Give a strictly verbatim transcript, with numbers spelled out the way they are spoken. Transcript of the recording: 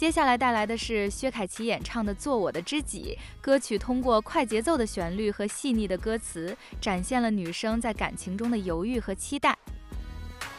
接下来带来的是薛凯琪演唱的《做我的知己》，歌曲通过快节奏的旋律和细腻的歌词，展现了女生在感情中的犹豫和期待。